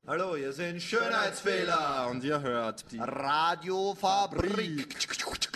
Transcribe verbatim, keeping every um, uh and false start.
Hallo, hier sind Schönheitsfehler und ihr hört die Radiofabrik.